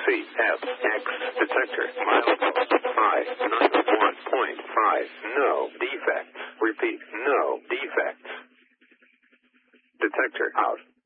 CFX detector milepost I 91.5. No defects. Repeat, no defects. Detector out.